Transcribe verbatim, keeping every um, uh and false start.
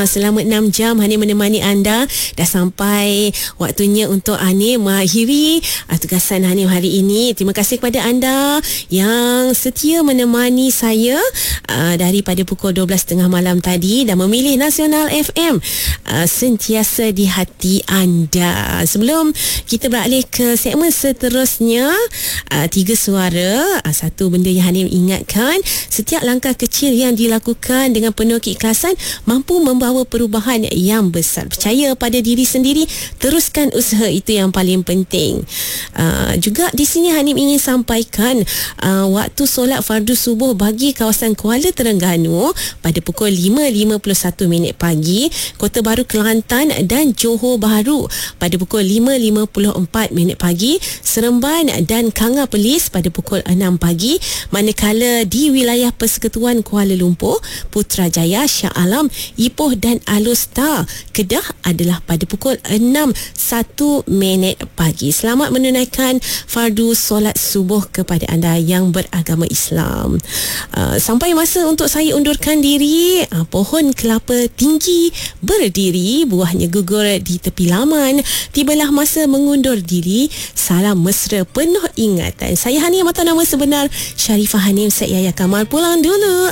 selama enam jam Hanim menemani anda. Dah sampai waktunya untuk Hanim mengakhiri uh, tugasan Hanim hari ini. Terima kasih kepada anda yang setia menemani saya uh, daripada pukul dua belas tiga puluh malam tadi dan memilih Nasional F M uh, sentiasa di hati anda. Sebelum kita beralih ke segmen seterusnya, uh, tiga suara, uh, satu benda yang Hanim ingatkan, setiap langkah kecil yang dilakukan dengan penuh keikhlasan mampu membawa perubahan yang besar. Percaya pada diri sendiri, teruskan usaha, itu yang paling penting. Uh, juga di sini Hanim ingin sampaikan uh, waktu solat fardu subuh bagi kawasan Kuala Terengganu pada pukul lima lima puluh satu minit pagi, Kota Baru Kelantan dan Johor Bahru pada pukul lima lima puluh empat minit pagi, Seremban dan Kanga Perlis pada pukul enam pagi, manakala di wilayah Persekutuan Kuala Lumpur, Putrajaya, Shah Alam, Ipoh dan Alustar, Kedah adalah pada pukul enam satu minit pagi. Selamat menunaikan fardu solat subuh kepada anda yang beragama Islam. Uh, sampai masa untuk saya undurkan diri. Uh, pohon kelapa tinggi berdiri, buahnya gugur di tepi laman. Tibalah masa mengundur diri. Salam mesra penuh ingatan. Saya Hanim atau nama sebenar Sharifah Hanim Syed Yahya Kamal. Pulang dulu.